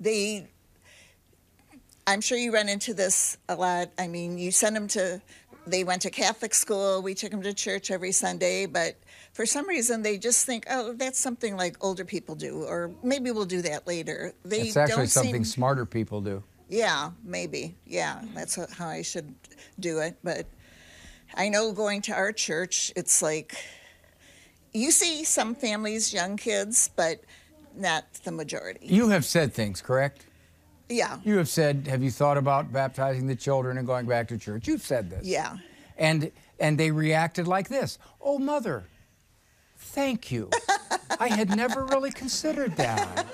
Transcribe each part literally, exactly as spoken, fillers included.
they, I'm sure you run into this a lot. I mean, you send them to, they went to Catholic school, we took them to church every Sunday, but for some reason they just think, oh, that's something like older people do, or maybe we'll do that later. They It's actually don't something seem, smarter people do. Yeah, maybe. Yeah, that's how I should do it. But I know going to our church, it's like, you see some families, young kids, but not the majority. You have said things, correct? Yeah. You have said, have you thought about baptizing the children and going back to church? You've said this. Yeah. And and they reacted like this. Oh, Mother, thank you. I had never really considered that.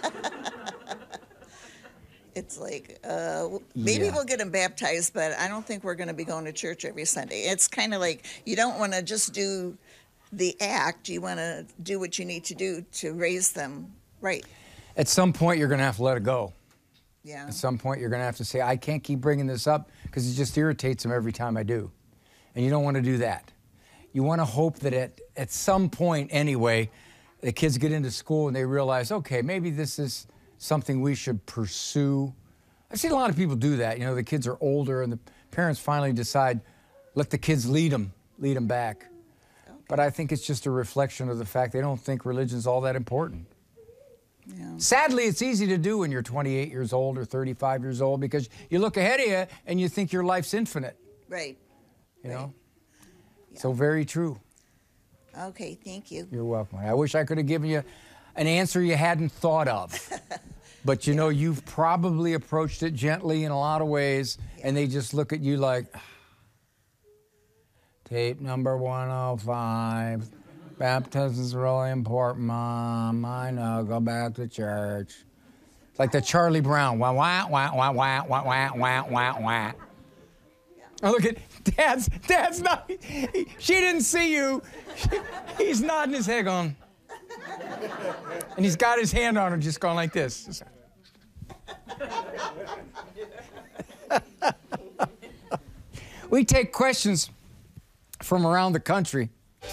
It's like, uh, maybe Yeah. we'll get them baptized, but I don't think we're going to be going to church every Sunday. It's kind of like you don't want to just do the act. You want to do what you need to do to raise them right. At some point, you're going to have to let it go. Yeah. At some point, you're going to have to say, I can't keep bringing this up because it just irritates them every time I do. And you don't want to do that. You want to hope that at, at some point anyway, the kids get into school and they realize, okay, maybe this is something we should pursue. I've seen a lot of people do that. You know, the kids are older and the parents finally decide, let the kids lead them, lead them back. Okay. But I think it's just a reflection of the fact they don't think religion's all that important. Yeah. Sadly, it's easy to do when you're twenty-eight years old or thirty-five years old because you look ahead of you and you think your life's infinite. Right. You right. know? Yeah. So very true. Okay, thank you. You're welcome. I wish I could have given you an answer you hadn't thought of. But you know, you've probably approached it gently in a lot of ways, yeah. and they just look at you like, tape number one oh five. Baptism's really important, Mom. I know. Go back to church. It's like the Charlie Brown. Wah, wah, wah, wah, wah, wah, wah, wah, wah, wah. Oh, look at Dad's. Dad's not. He, she didn't see you. He's nodding his head going. And he's got his hand on her, just going like this. We take questions from around the country.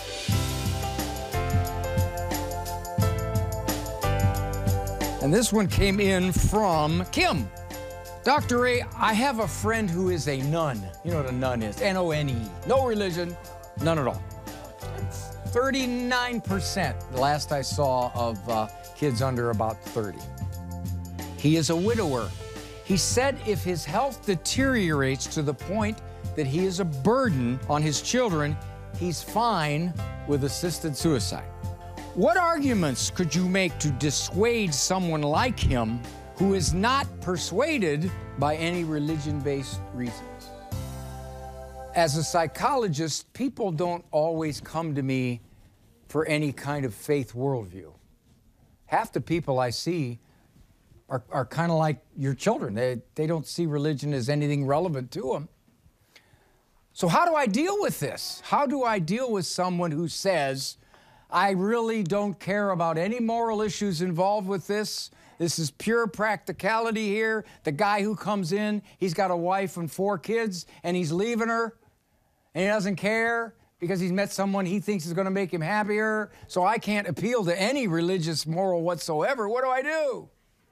And this one came in from Kim. Doctor Ray, I have a friend who is a nun. You know what a nun is, N O N E. No religion, none at all. thirty-nine percent, the last I saw, of uh, kids under about thirty. He is a widower. He said if his health deteriorates to the point that he is a burden on his children, he's fine with assisted suicide. What arguments could you make to dissuade someone like him who is not persuaded by any religion-based reasons? As a psychologist, people don't always come to me for any kind of faith worldview. Half the people I see are, are kind of like your children. They, they don't see religion as anything relevant to them. So how do I deal with this? How do I deal with someone who says, I really don't care about any moral issues involved with this. This is pure practicality here. The guy who comes in, he's got a wife and four kids, and he's leaving her, and he doesn't care because he's met someone he thinks is going to make him happier, so I can't appeal to any religious moral whatsoever. What do I do?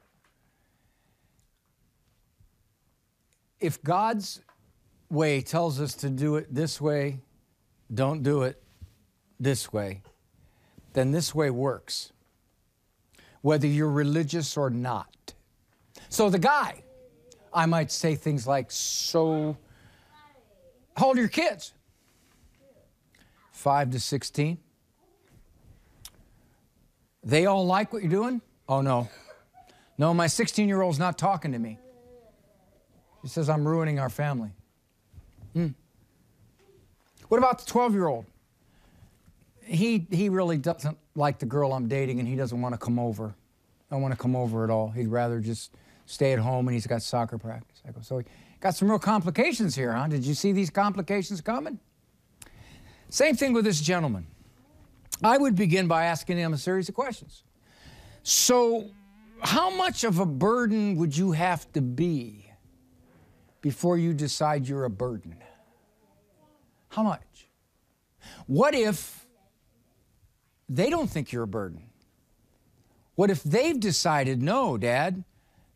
If God's way tells us to do it this way, don't do it this way, then this way works, whether you're religious or not. So the guy, I might say things like, so, how old are your kids? five to sixteen. They all like what you're doing? Oh, no. No, my sixteen-year-old's not talking to me. He says I'm ruining our family. Hmm. What about the twelve-year-old? He, he really doesn't like the girl I'm dating, and he doesn't want to come over. Don't want to come over at all. He'd rather just stay at home, and he's got soccer practice. I go, so he got some real complications here, huh? Did you see these complications coming? Same thing with this gentleman. I would begin by asking him a series of questions. So how much of a burden would you have to be before you decide you're a burden? How much? What if they don't think you're a burden? What if they've decided, no, Dad,